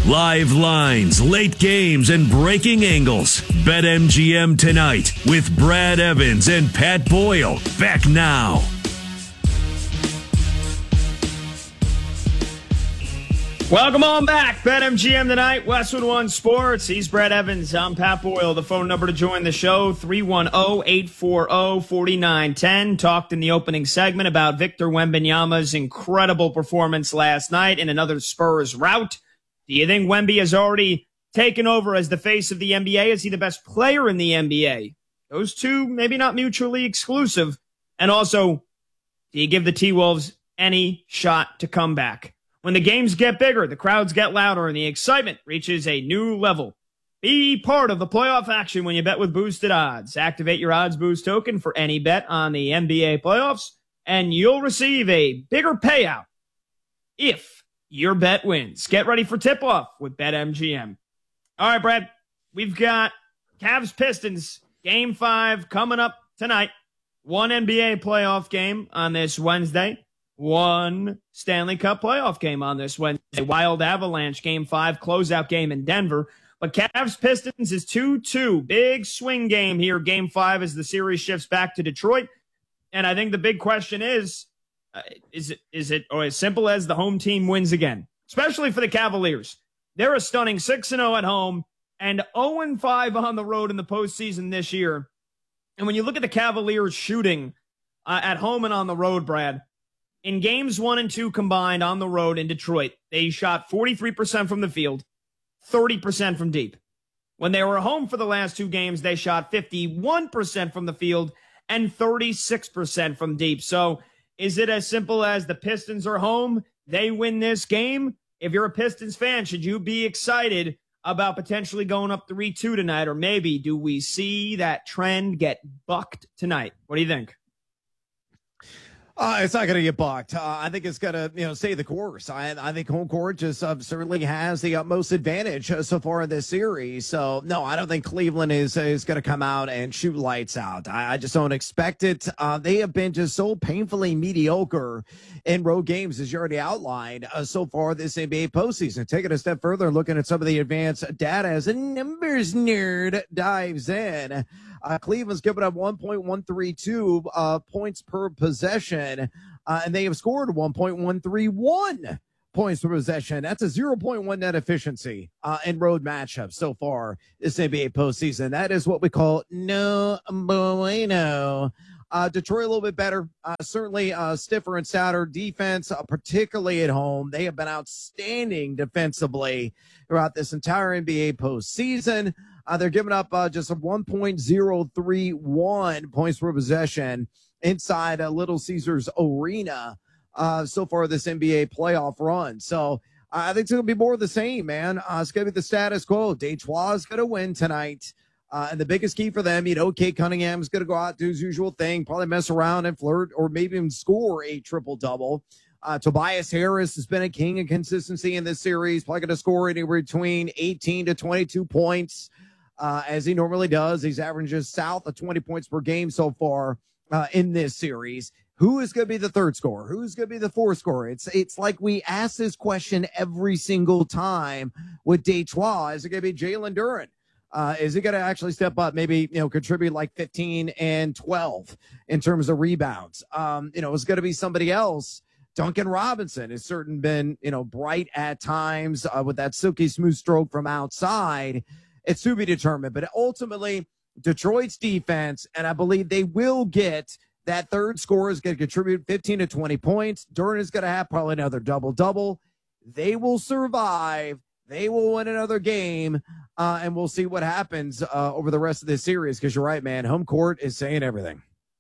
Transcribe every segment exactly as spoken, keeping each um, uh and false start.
Live lines, late games, and breaking angles. BetMGM tonight with Brad Evans and Pat Boyle. Back now. Welcome on back. BetMGM tonight, Westwood One Sports. He's Brad Evans. I'm Pat Boyle. The phone number to join the show, three one zero, eight four zero, four nine one zero. Talked in the opening segment about Victor Wembanyama's incredible performance last night in another Spurs rout. Do you think Wemby has already taken over as the face of the N B A? Is he the best player in the N B A? Those two, maybe not mutually exclusive. And also, do you give the T-Wolves any shot to come back? When the games get bigger, the crowds get louder, and the excitement reaches a new level. Be part of the playoff action when you bet with boosted odds. Activate your Odds Boost token for any bet on the N B A playoffs, and you'll receive a bigger payout if your bet wins. Get ready for tip-off with BetMGM. All right, Brad, we've got Cavs Pistons game five coming up tonight. One N B A playoff game on this Wednesday. One Stanley Cup playoff game on this Wednesday. Wild Avalanche game five closeout game in Denver. But Cavs Pistons is two two. Big swing game here, game five, as the series shifts back to Detroit. And I think the big question is, Uh, is it is it or as simple as the home team wins again, especially for the Cavaliers? They're a stunning six and oh at home and oh and five on the road in the postseason this year. And when you look at the Cavaliers shooting uh, at home and on the road, Brad, in games one and two combined on the road in Detroit, they shot forty-three percent from the field, thirty percent from deep. When they were home for the last two games, they shot fifty-one percent from the field and thirty-six percent from deep. So is it as simple as the Pistons are home, they win this game? If you're a Pistons fan, should you be excited about potentially going up three two tonight? Or maybe do we see that trend get bucked tonight? What do you think? Uh, it's not going to get bucked. Uh, I think it's going to, you know, stay the course. I, I think home court just uh, certainly has the utmost advantage uh, so far in this series. So, no, I don't think Cleveland is is going to come out and shoot lights out. I, I just don't expect it. Uh, they have been just so painfully mediocre in road games, as you already outlined, uh, so far this N B A postseason. Taking a step further and looking at some of the advanced data as a numbers nerd dives in. Uh, Cleveland's given up one point one three two uh, points per possession, uh, and they have scored one point one three one points per possession. That's a zero point one net efficiency uh, in road matchups so far this N B A postseason. That is what we call no bueno. Uh, Detroit a little bit better, uh, certainly uh, stiffer and stouter defense, uh, particularly at home. They have been outstanding defensively throughout this entire N B A postseason. Uh, they're giving up uh, just a one point oh three one points per possession inside uh, Little Caesars Arena uh, so far this N B A playoff run. So uh, I think it's going to be more of the same, man. Uh, it's going to be the status quo. Detroit is going to win tonight. Uh, and the biggest key for them, you know, Kate Cunningham is going to go out, do his usual thing, probably mess around and flirt or maybe even score a triple-double. Uh, Tobias Harris has been a king of consistency in this series, probably going to score anywhere between eighteen to twenty-two points, uh, as he normally does. He's averaging south of twenty points per game so far uh, in this series. Who is going to be the third scorer? Who's going to be the fourth scorer? It's it's like we ask this question every single time with Detroit. Is it going to be Jalen Duren? Uh, is he going to actually step up, maybe, you know, contribute like fifteen and twelve in terms of rebounds? Um, you know, it's going to be somebody else. Duncan Robinson has certainly been, you know, bright at times uh, with that silky smooth stroke from outside. It's to be determined. But ultimately, Detroit's defense, and I believe they will get that third scorer, is going to contribute fifteen to twenty points. Duren is going to have probably another double-double. They will survive. They will win another game, uh, and we'll see what happens uh, over the rest of this series, because you're right, man. Home court is saying everything.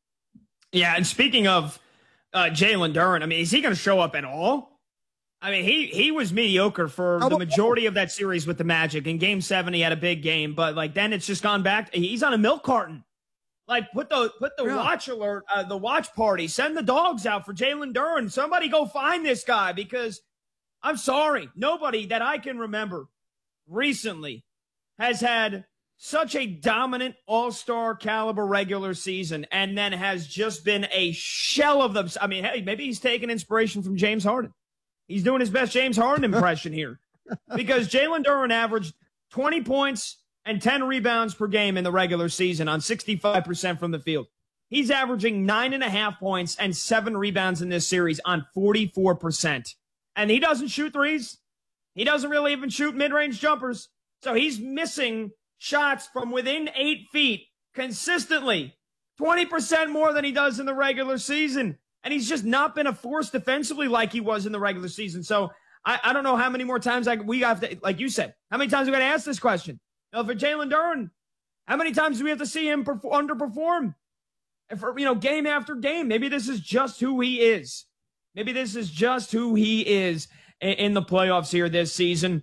Yeah, and speaking of uh, Jalen Duren, I mean, is he going to show up at all? I mean, he he was mediocre for the majority of that series with the Magic. In Game seven, he had a big game, but, like, then it's just gone back. He's on a milk carton. Like, put the put the yeah. watch alert, uh, the watch party. Send the dogs out for Jalen Duren. Somebody go find this guy, because I'm sorry, nobody that I can remember recently has had such a dominant all-star caliber regular season and then has just been a shell of them. I mean, hey, maybe he's taking inspiration from James Harden. He's doing his best James Harden impression here. because Jalen Duren averaged twenty points and ten rebounds per game in the regular season on sixty-five percent from the field. He's averaging nine and a half points and seven rebounds in this series on forty-four percent. And he doesn't shoot threes. He doesn't really even shoot mid-range jumpers. So he's missing shots from within eight feet consistently, twenty percent more than he does in the regular season. And he's just not been a force defensively like he was in the regular season. So I, I don't know how many more times I, we have to, like you said, how many times we got to ask this question? Now, for Jalen Duren, how many times do we have to see him perform, underperform? And for, you know, game after game, maybe this is just who he is. Maybe this is just who he is in, in the playoffs here this season.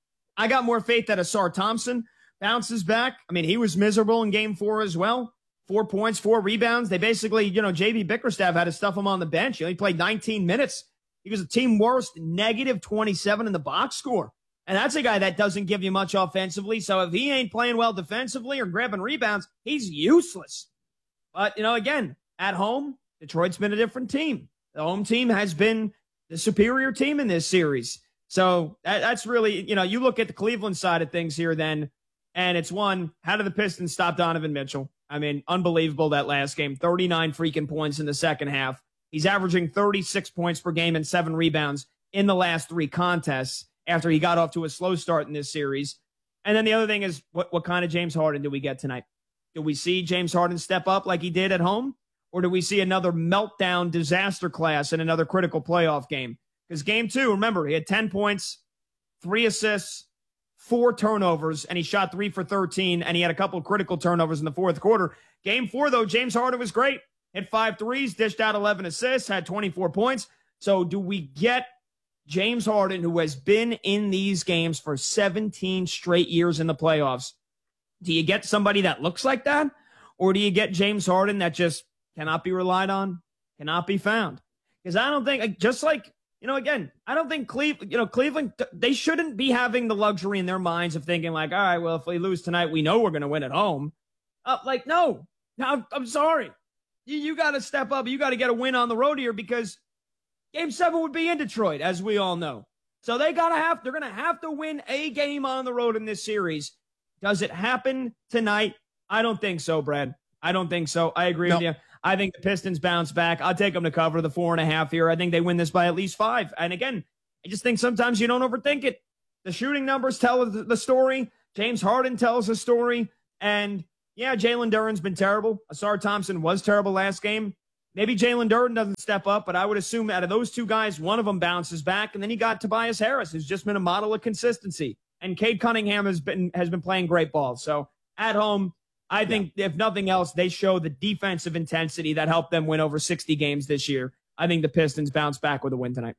I got more faith that Asar Thompson bounces back. I mean, he was miserable in game four as well. Four points, four rebounds. They basically, you know, J V Bickerstaff had to stuff him on the bench. He only played nineteen minutes. He was a team worst, negative twenty-seven in the box score. And that's a guy that doesn't give you much offensively. So if he ain't playing well defensively or grabbing rebounds, he's useless. But, you know, again, at home, Detroit's been a different team. The home team has been the superior team in this series. So that, that's really, you know, you look at the Cleveland side of things here then, and it's one, how did the Pistons stop Donovan Mitchell? I mean, unbelievable that last game. thirty-nine freaking points in the second half. He's averaging thirty-six points per game and seven rebounds in the last three contests after he got off to a slow start in this series. And then the other thing is, what, what kind of James Harden do we get tonight? Do we see James Harden step up like he did at home? Or do we see another meltdown disaster class in another critical playoff game? Because game two, remember, he had ten points, three assists, four turnovers, and he shot three for thirteen, and he had a couple of critical turnovers in the fourth quarter. Game four, though, James Harden was great. Hit five threes, dished out eleven assists, had twenty-four points. So do we get James Harden, who has been in these games for seventeen straight years in the playoffs? Do you get somebody that looks like that? Or do you get James Harden that just cannot be relied on, cannot be found? Because I don't think, just like, you know, again, I don't think Cleveland, you know, Cleveland, they shouldn't be having the luxury in their minds of thinking like, all right, well, if we lose tonight, we know we're going to win at home. Uh, like, no, no, I'm, I'm sorry. You, you got to step up. You got to get a win on the road here because game seven would be in Detroit, as we all know. So they got to have, they're going to have to win a game on the road in this series. Does it happen tonight? I don't think so, Brad. I don't think so. I agree no. with you. I think the Pistons bounce back. I'll take them to cover the four and a half here. I think they win this by at least five. And again, I just think sometimes you don't overthink it. The shooting numbers tell the story. James Harden tells the story. And yeah, Jalen Duren's been terrible. Asar Thompson was terrible last game. Maybe Jalen Duren doesn't step up, but I would assume out of those two guys, one of them bounces back. And then you got Tobias Harris, who's just been a model of consistency. And Cade Cunningham has been has been playing great ball. So at home, I think yeah. if nothing else, they show the defensive intensity that helped them win over sixty games this year. I think the Pistons bounce back with a win tonight.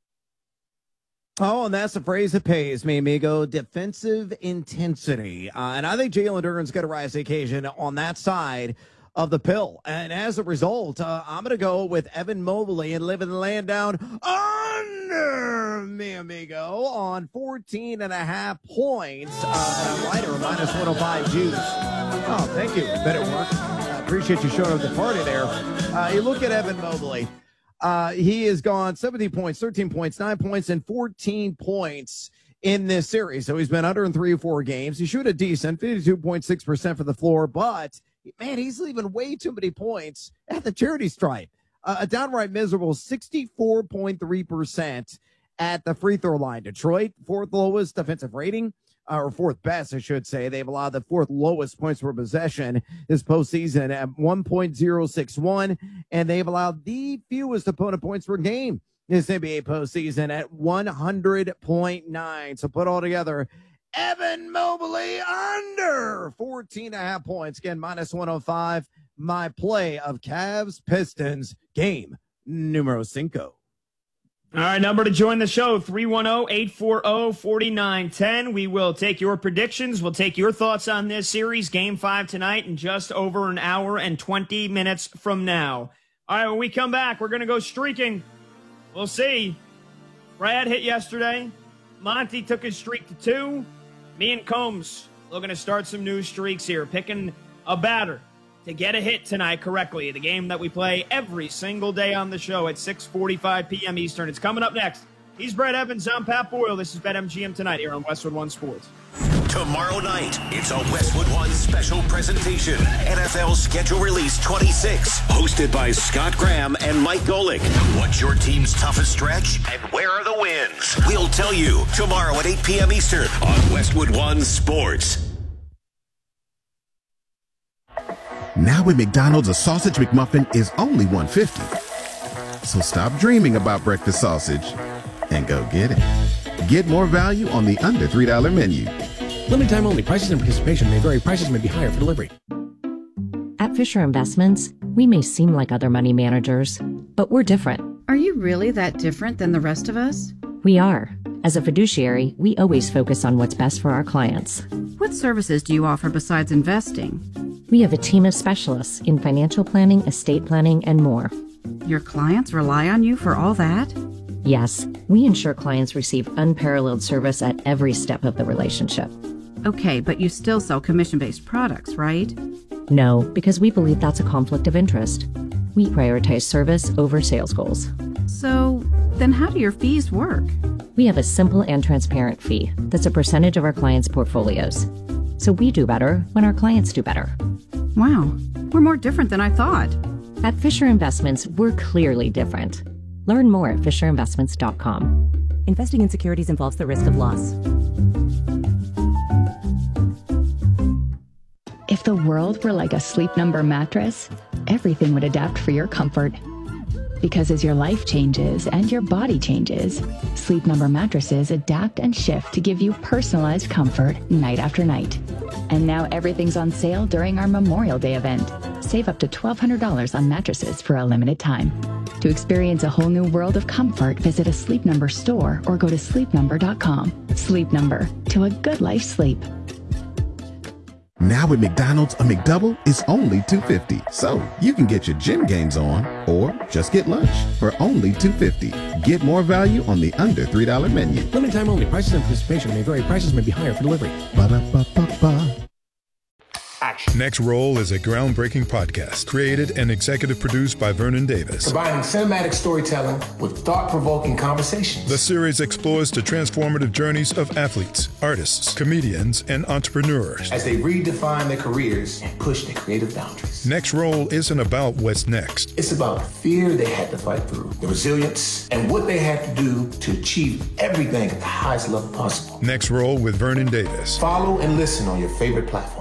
Oh, and that's the phrase that pays me, amigo. Defensive intensity. Uh, and I think Jalen Duren's going to rise to the occasion on that side of the pill. And as a result, uh, I'm going to go with Evan Mobley and living the land down under me, amigo, on fourteen and a half points. Uh, and a lighter, minus one oh five juice. Oh, thank you. Bet it worked. I appreciate you showing up the party there. Uh, you look at Evan Mobley. Uh, he has gone seventeen points, thirteen points, nine points, and fourteen points in this series. So he's been under in three or four games. He shoot a decent fifty-two point six percent for the floor, but man, he's leaving way too many points at the charity stripe. Uh, a downright miserable sixty-four point three percent at the free throw line. Detroit, fourth lowest defensive rating, uh, or fourth best, I should say. They've allowed the fourth lowest points per possession this postseason at one point oh six one, and they've allowed the fewest opponent points per game this N B A postseason at one hundred point nine. So put all together, Evan Mobley under fourteen and a half points. Again, minus one oh five. My play of Cavs Pistons game numero cinco. All right, number to join the show, three one zero, eight four zero, four nine one zero. We will take your predictions. We'll take your thoughts on this series, game five tonight, in just over an hour and twenty minutes from now. All right, when we come back, we're going to go streaking. We'll see. Brad hit yesterday. Monty took his streak to two. Me and Combs looking to start some new streaks here, picking a batter to get a hit tonight correctly. The game that we play every single day on the show at six forty-five p.m. Eastern. It's coming up next He's Brad Evans. I'm Pat Boyle. This is BetMGM Tonight here on Westwood One Sports. Tomorrow night, it's a Westwood One special presentation. N F L Schedule Release twenty-six, hosted by Scott Graham and Mike Golick. What's your team's toughest stretch, and where are the wins? We'll tell you tomorrow at eight p.m. Eastern on Westwood One Sports. Now at McDonald's, a sausage McMuffin is only one dollar fifty. So stop dreaming about breakfast sausage and go get it. Get more value on the under three dollar menu. Limited time only. Prices and participation may vary. Prices may be higher for delivery. At Fisher Investments, we may seem like other money managers, but we're different. Are you really that different than the rest of us? We are. As a fiduciary, we always focus on what's best for our clients. What services do you offer besides investing? We have a team of specialists in financial planning, estate planning, and more. Your clients rely on you for all that? Yes, we ensure clients receive unparalleled service at every step of the relationship. Okay, but you still sell commission-based products, right? No, because we believe that's a conflict of interest. We prioritize service over sales goals. So, then how do your fees work? We have a simple and transparent fee that's a percentage of our clients' portfolios. So we do better when our clients do better. Wow, we're more different than I thought. At Fisher Investments, we're clearly different. Learn more at fisher investments dot com. Investing in securities involves the risk of loss. If the world were like a Sleep Number mattress, everything would adapt for your comfort. Because as your life changes and your body changes, Sleep Number mattresses adapt and shift to give you personalized comfort night after night. And now everything's on sale during our Memorial Day event. Save up to twelve hundred dollars on mattresses for a limited time. To experience a whole new world of comfort, visit a Sleep Number store or go to sleep number dot com. Sleep Number, to a good life sleep. Now at McDonald's, a McDouble is only two dollars and fifty cents. So you can get your gym gains on or just get lunch for only two dollars and fifty cents. Get more value on the under three dollar menu. Limited time only. Prices and participation may vary. Prices may be higher for delivery. Ba-da-ba-ba-ba. Action. Next Roll is a groundbreaking podcast created and executive produced by Vernon Davis. Combining cinematic storytelling with thought-provoking conversations. The series explores the transformative journeys of athletes, artists, comedians, and entrepreneurs as they redefine their careers and push their creative boundaries. Next Roll isn't about what's next. It's about the fear they had to fight through, the resilience, and what they had to do to achieve everything at the highest level possible. Next Roll with Vernon Davis. Follow and listen on your favorite platform.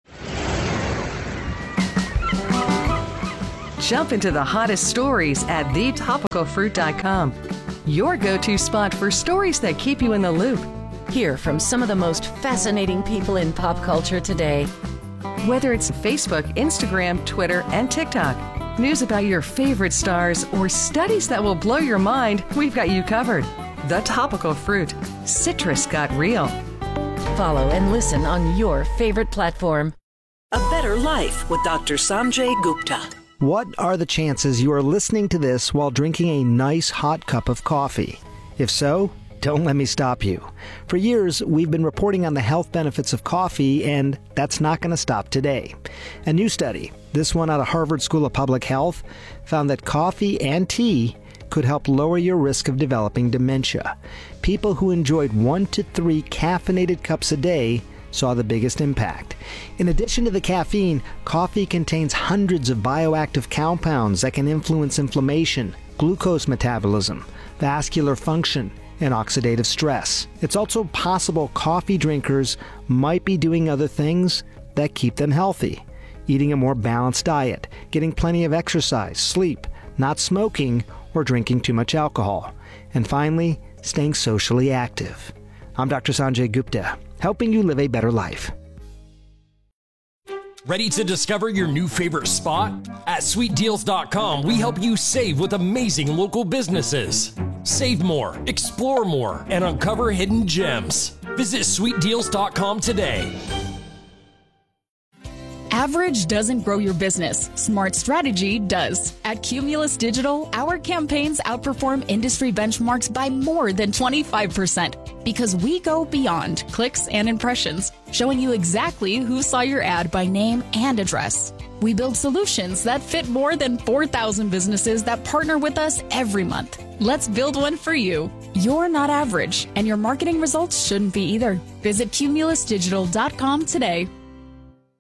Jump into the hottest stories at the topical fruit dot com. Your go-to spot for stories that keep you in the loop. Hear from some of the most fascinating people in pop culture today. Whether it's Facebook, Instagram, Twitter, and TikTok, news about your favorite stars, or studies that will blow your mind, we've got you covered. The Topical Fruit. Citrus got real. Follow and listen on your favorite platform. A Better Life with Doctor Sanjay Gupta. What are the chances you are listening to this while drinking a nice hot cup of coffee? If so, don't let me stop you. For years, we've been reporting on the health benefits of coffee, and that's not going to stop today. A new study, this one out of Harvard School of Public Health, found that coffee and tea could help lower your risk of developing dementia. People who enjoyed one to three caffeinated cups a day saw the biggest impact. In addition to the caffeine, coffee contains hundreds of bioactive compounds that can influence inflammation, glucose metabolism, vascular function, and oxidative stress. It's also possible coffee drinkers might be doing other things that keep them healthy. Eating a more balanced diet, getting plenty of exercise, sleep, not smoking, or drinking too much alcohol. And finally, staying socially active. I'm Doctor Sanjay Gupta, helping you live a better life. Ready to discover your new favorite spot? At sweet deals dot com, we help you save with amazing local businesses. Save more, explore more, and uncover hidden gems. Visit sweet deals dot com today. Average doesn't grow your business. Smart strategy does. At Cumulus Digital, our campaigns outperform industry benchmarks by more than twenty-five percent because we go beyond clicks and impressions, showing you exactly who saw your ad by name and address. We build solutions that fit more than four thousand businesses that partner with us every month. Let's build one for you. You're not average, and your marketing results shouldn't be either. Visit cumulus digital dot com today.